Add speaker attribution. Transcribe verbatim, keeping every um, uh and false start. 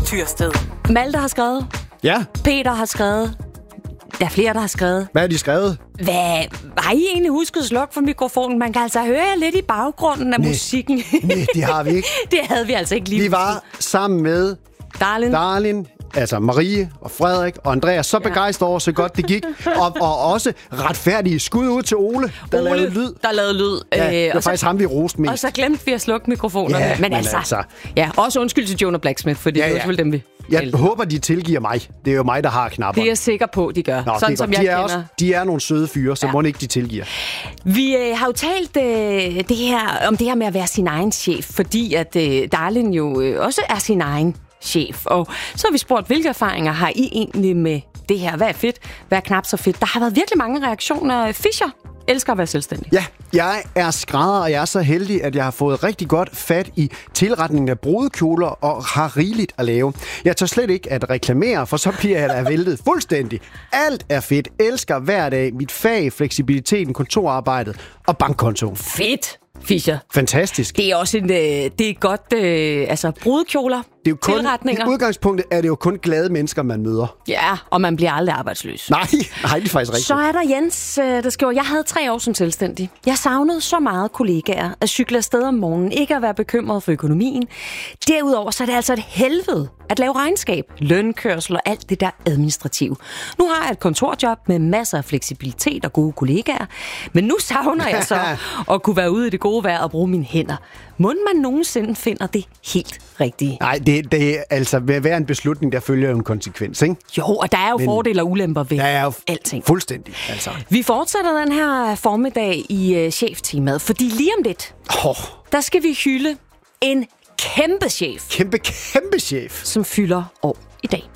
Speaker 1: Tyrsted.
Speaker 2: Malte har skrevet.
Speaker 3: Ja.
Speaker 2: Peter har skrevet. Der er flere, der har skrevet.
Speaker 3: Hvad har de skrevet?
Speaker 2: Hvad? Har I egentlig husket at slukke for mikrofonen? Man kan altså høre lidt i baggrunden af
Speaker 3: Næ. musikken. Nej, det har vi ikke.
Speaker 2: Det havde vi altså ikke lige.
Speaker 3: Vi var sammen med
Speaker 2: Darlin.
Speaker 3: Darlin, altså Marie og Frederik og Andreas, så ja. begejstret over, så godt det gik. Og, og også retfærdige skud ud til Ole, der
Speaker 2: Ole,
Speaker 3: lavede lyd.
Speaker 2: der lavede lyd.
Speaker 3: Ja, det var
Speaker 2: og
Speaker 3: faktisk
Speaker 2: så,
Speaker 3: ham, vi roste mest.
Speaker 2: Og så glemte vi at slukke mikrofonerne.
Speaker 3: Ja,
Speaker 2: men,
Speaker 3: men
Speaker 2: altså,
Speaker 3: altså.
Speaker 2: Ja, også undskyld til Jonah Blacksmith, for det
Speaker 3: Ja,
Speaker 2: er
Speaker 3: ja.
Speaker 2: jo selvfølgelig dem, vi...
Speaker 3: Jeg elsker. håber, de tilgiver mig. Det er jo mig, der har knapper.
Speaker 2: Det er jeg sikker på, de gør.
Speaker 3: Nå,
Speaker 2: Sådan som jeg
Speaker 3: de er
Speaker 2: kender.
Speaker 3: også, de er nogle søde fyre, så ja. må ikke de tilgiver.
Speaker 2: Vi øh, har jo talt øh, det her, om det her med at være sin egen chef, fordi at øh, Darlin jo øh, også er sin egen chef. Og så har vi spurgt, hvilke erfaringer har I egentlig med det her? Hvad er fedt? Hvad er knap så fedt? Der har været virkelig mange reaktioner. Fischer elsker at være selvstændig.
Speaker 3: Ja, jeg er skrædder, og jeg er så heldig, at jeg har fået rigtig godt fat i tilretningen af brudekjoler og har rigeligt at lave. Jeg tør slet ikke at reklamere, for så bliver jeg da væltet fuldstændig. Alt er fedt. Elsker hver dag mit fag, fleksibiliteten, kontorarbejdet og bankkontoen.
Speaker 2: Fedt, Fischer.
Speaker 3: Fantastisk.
Speaker 2: Det er også en, øh, det er godt, øh, altså brudekjoler,
Speaker 3: det er jo kun,
Speaker 2: tilretninger.
Speaker 3: I udgangspunktet er det jo kun glade mennesker, man møder.
Speaker 2: Ja, og man bliver aldrig arbejdsløs.
Speaker 3: Nej, nej, det er faktisk rigtigt.
Speaker 2: Så er der Jens, der skriver, jeg havde tre år som selvstændig. Jeg savnede så meget kollegaer, at cykle afsted om morgenen, ikke at være bekymret for økonomien. Derudover så er det altså et helvede at lave regnskab, lønkørsel og alt det der administrative. Nu har jeg et kontorjob med masser af fleksibilitet og gode kollegaer, men nu savner jeg så at kunne være ude i det gode vejr og bruge mine hænder. Må man nogensinde finder det helt rigtige?
Speaker 3: Nej, det, det er altså ved at være en beslutning, der følger jo en konsekvens, ikke?
Speaker 2: Jo, og der er jo men fordele og ulemper ved
Speaker 3: der er jo
Speaker 2: alting.
Speaker 3: Fuldstændig, altså.
Speaker 2: Vi fortsætter den her formiddag i uh, cheftemaet, fordi lige om lidt,
Speaker 3: oh.
Speaker 2: der skal vi hylde en kæmpe chef.
Speaker 3: Kæmpe, kæmpe chef.
Speaker 2: Som fylder år i dag.